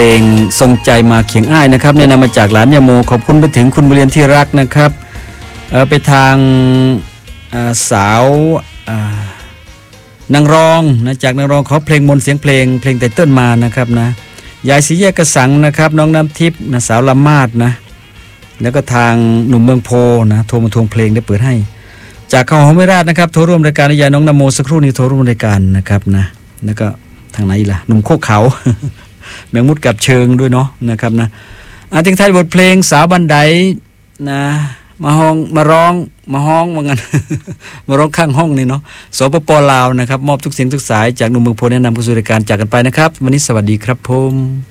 เพลงทรงใจมาเขียงอ้ายนะครับเนี่ยนำมาจากหลานยาโมขอบคุณไปถึงคุณบุเรียนที่รักนะครับไปทางสาวนางรองนะจากนางรองขอเพลงมนต์เสียงเพลงไตเติ้ลมานะครับนะยายศรีแยกกระสังนะครับน้องน้ำทิพย์นะสาวละมาดนะแล้วก็ทางหนุ่มเมืองโพนะโทรมาทวงเพลงได้เปิดให้จากเขาหอมไม่ราชนะครับโทรร่วมรายการยายน้องนโมสักครู่นี้โทรร่วมรายการนะครับนะแล้วก็ทางไหนล่ะหนุ่มโคกเขา แมงมุดกับเชิงด้วยเนาะนะครับนะทิ้งท้ายบทเพลงสาวบันไดนะมาห้องมาร้องมาห้องว่างั้น มาร้องข้างห้องนี่เนาะสปป.ลาวนะครับมอบทุกเสียงทุกสายจากหนุ่มเมืองโพแนะนำเข้าสู่รายการจากกันไปนะครับวันนี้สวัสดีครับผม